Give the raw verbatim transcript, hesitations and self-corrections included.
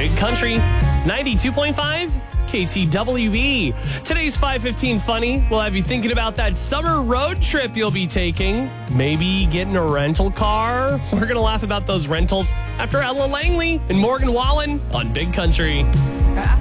Big Country, ninety-two point five K T W B. Today's five fifteen Funny will have you thinking about that summer road trip you'll be taking. Maybe getting a rental car. We're going to laugh about those rentals after Ella Langley and Morgan Wallen on Big Country.